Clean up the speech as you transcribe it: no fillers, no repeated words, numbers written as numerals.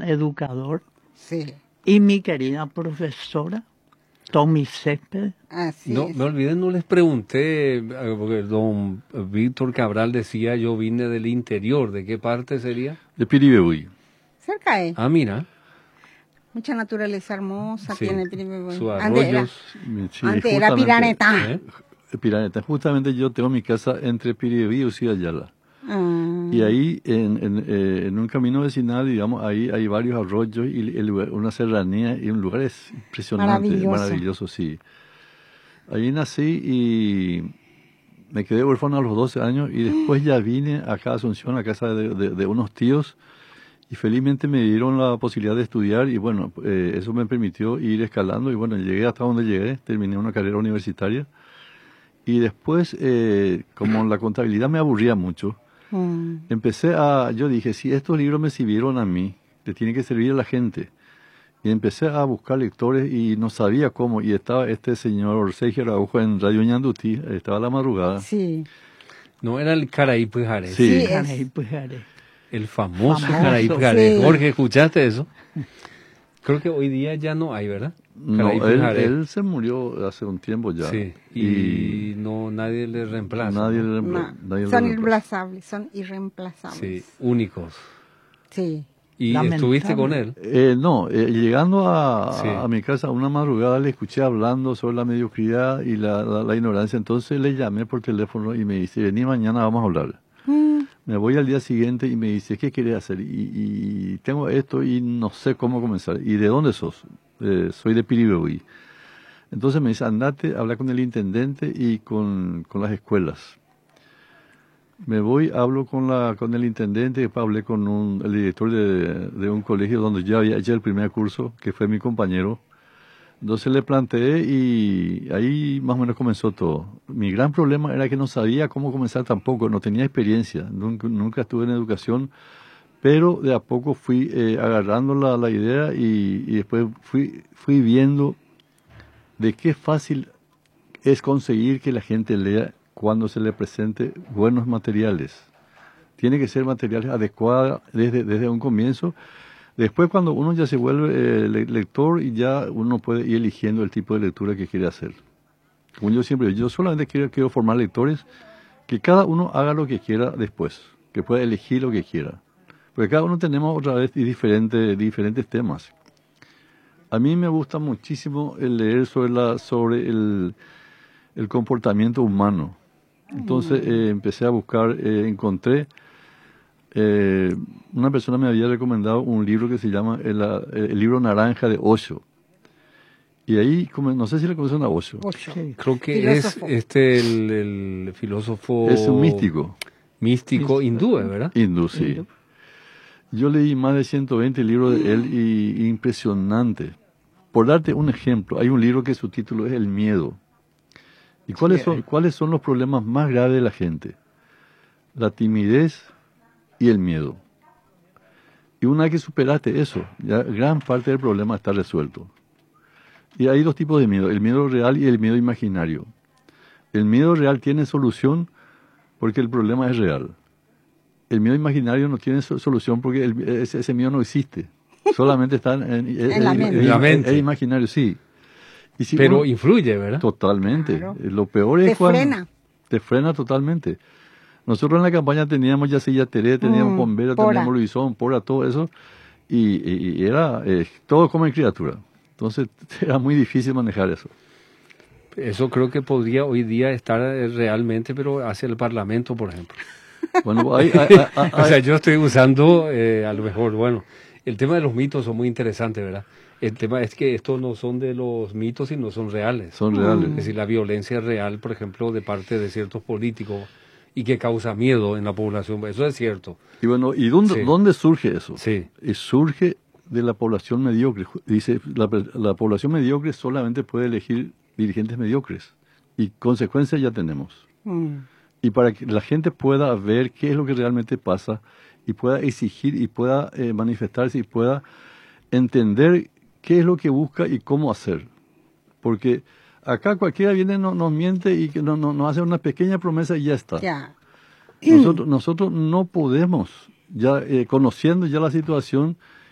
educador. Sí. Y mi querida profesora, Tommy Césped. Así No, es. me olvidé, no les pregunté, porque don Víctor Cabral decía, yo vine del interior, ¿de qué parte sería? De Piribebuy. Cerca es. Ah, mira, Mucha naturaleza hermosa sí, tiene Piribebuy. sus Antes era, arroyos, Sí, antes era justamente, Piraneta. ¿eh? Piraneta. Justamente yo tengo mi casa entre Piribebuy y Ucía Ayala. Ah, Y ahí, en un camino vecinal, digamos, ahí hay varios arroyos y una serranía y un lugar es impresionante, maravilloso, sí. Ahí nací y me quedé huérfano a los 12 años y después ya vine acá a Asunción, a casa de unos tíos, y felizmente me dieron la posibilidad de estudiar y bueno, eso me permitió ir escalando y bueno, llegué hasta donde llegué, terminé una carrera universitaria y después, como la contabilidad me aburría mucho, yo dije, si estos libros me sirvieron a mí, le tiene que servir a la gente. Y empecé a buscar lectores y no sabía cómo. Y estaba este señor Sergio Araujo en Radio Ñandutí, estaba a la madrugada. sí. No era el Caraí Pujaré, Sí. Sí, Caray, pues, haré. el famoso Famoso, Caraí Pujaré. sí. Jorge, ¿escuchaste eso? Creo que hoy día ya no hay, ¿verdad? No, Caraí Pujaré. él se murió hace un tiempo ya. Sí, y no, nadie le reemplaza. nadie ¿no? le No, nadie le son reemplaza. irreemplazables, son irreemplazables. Sí, únicos. Sí. ¿Y Lamentable. estuviste con él? No, llegando Sí. a mi casa una madrugada le escuché hablando sobre la mediocridad y la ignorancia. Entonces le llamé por teléfono y me dice, vení mañana, vamos a hablar. Me voy al día siguiente y me dice, ¿qué quieres hacer? Y tengo esto y no sé cómo comenzar. ¿Y de dónde sos? Soy de Piribebuy. Entonces me dice, andate, habla con el intendente y con las escuelas. Me voy, hablo con el intendente, después hablé con el director de un colegio donde yo había hecho el primer curso, que fue mi compañero. Entonces le planteé y ahí más o menos comenzó todo. Mi gran problema era que no sabía cómo comenzar tampoco, no tenía experiencia, nunca estuve en educación, pero de a poco fui agarrando la idea y después fui viendo de qué fácil es conseguir que la gente lea cuando se le presente buenos materiales. Tiene que ser materiales adecuados desde un comienzo. Después, cuando uno ya se vuelve lector, y ya uno puede ir eligiendo el tipo de lectura que quiere hacer. Como yo siempre digo, yo solamente quiero formar lectores, que cada uno haga lo que quiera después, que pueda elegir lo que quiera. Porque cada uno tenemos otra vez diferentes temas. A mí me gusta muchísimo el leer sobre el comportamiento humano. Entonces empecé a buscar, encontré, una persona me había recomendado un libro que se llama el libro Naranja de Osho. Y ahí, no sé si le conocen a Osho. Ocho. Sí. Creo que Filósofo. es el filósofo... Es un místico. Místico hindú, ¿verdad? Hindú, sí. Yo leí más de 120 libros de él y impresionante. Por darte un ejemplo, hay un libro que su título es El miedo. ¿Y cuáles son los problemas más graves de la gente? La timidez y el miedo. Y una vez que superaste eso, ya gran parte del problema está resuelto. Y hay dos tipos de miedo, el miedo real y el miedo imaginario. El miedo real tiene solución porque el problema es real. El miedo imaginario no tiene solución porque ese miedo no existe. Solamente está En la mente. En la mente. Es imaginario, sí. Y si Pero uno- influye, ¿verdad? Totalmente. Claro. Lo peor es Te cuando... frena. Te frena totalmente. Nosotros en la campaña teníamos Yacilla Teré, teníamos Bombera, Pora. teníamos Luisón, Pora, todo eso. Y era todo como en criatura. Entonces era muy difícil manejar eso. Eso creo que podría hoy día estar realmente, pero hacia el Parlamento, por ejemplo. Bueno, O sea, yo estoy usando, a lo mejor, bueno, el tema de los mitos son muy interesantes, ¿verdad? El tema es que estos no son de los mitos, sino son reales. son reales. Es decir, la violencia real, por ejemplo, de parte de ciertos políticos y que causa miedo en la población. Eso es cierto. Y bueno, ¿y dónde, Sí. dónde surge eso? Sí. Y surge de la población mediocre. Dice, la población mediocre solamente puede elegir dirigentes mediocres. Y consecuencias ya tenemos. Y para que la gente pueda ver qué es lo que realmente pasa y pueda exigir y pueda manifestarse y pueda entender qué es lo que busca y cómo hacer. Porque acá cualquiera viene, nos miente y que nos hace una pequeña promesa y ya está. Ya. Nosotros no podemos, ya conociendo ya la situación,